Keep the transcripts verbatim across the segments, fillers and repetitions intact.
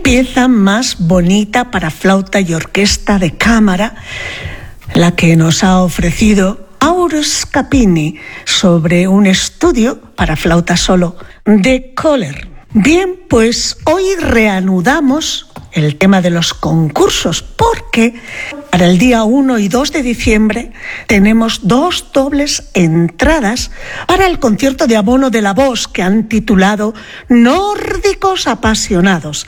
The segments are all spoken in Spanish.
pieza más bonita para flauta y orquesta de cámara, la que nos ha ofrecido Mauro Scapini sobre un estudio para flauta solo de Kohler. Bien, pues hoy reanudamos el tema de los concursos porque para el día uno y dos de diciembre tenemos dos dobles entradas para el concierto de abono de la voz que han titulado Nórdicos Apasionados.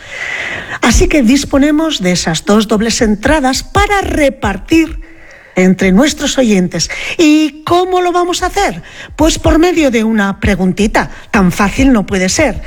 Así que disponemos de esas dos dobles entradas para repartir entre nuestros oyentes. ¿Y cómo lo vamos a hacer? Pues por medio de una preguntita. Tan fácil no puede ser.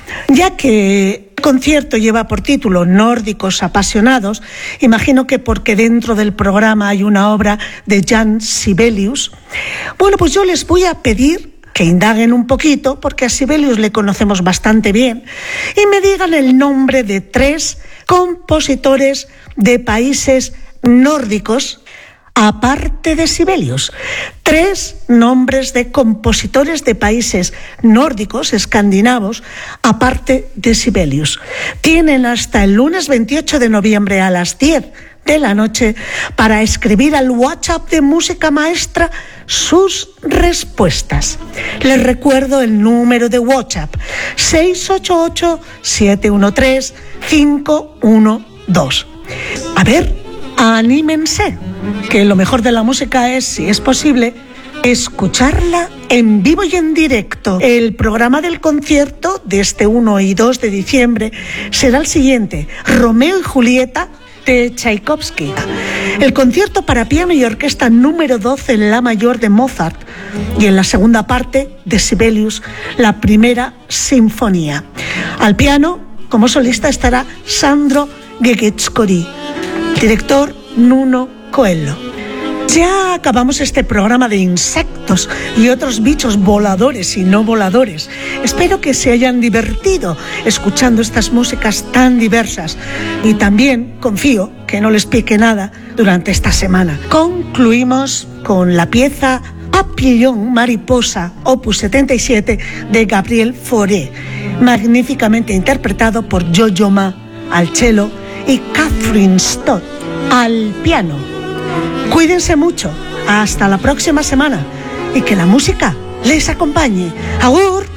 Ya que el concierto lleva por título Nórdicos Apasionados, imagino que porque dentro del programa hay una obra de Jan Sibelius. Bueno, pues yo les voy a pedir que indaguen un poquito, porque a Sibelius le conocemos bastante bien, y me digan el nombre de tres compositores de países nórdicos, aparte de Sibelius. Tres nombres de compositores de países nórdicos, escandinavos, aparte de Sibelius. Tienen hasta el lunes veintiocho de noviembre a las diez de la noche para escribir al WhatsApp de Música Maestra sus respuestas. Les recuerdo el número de WhatsApp: seis ocho ocho, siete uno tres, cinco uno dos. A ver, anímense, que lo mejor de la música es, si es posible, escucharla en vivo y en directo. El programa del concierto de este uno y dos de diciembre será el siguiente: Romeo y Julieta de Tchaikovsky, el concierto para piano y orquesta número doce en la mayor de Mozart, y en la segunda parte de Sibelius, la primera sinfonía. Al piano, como solista, estará Sandro Gegetscory, director Nuno Coelho. Ya acabamos este programa de insectos y otros bichos voladores y no voladores. Espero que se hayan divertido escuchando estas músicas tan diversas y también confío que no les pique nada durante esta semana. Concluimos con la pieza Papillon Mariposa, opus setenta y siete, de Gabriel Fauré, magníficamente interpretado por Yo-Yo Ma al cello y Catherine Stott al piano. Cuídense mucho, hasta la próxima semana y que la música les acompañe. ¡Agur!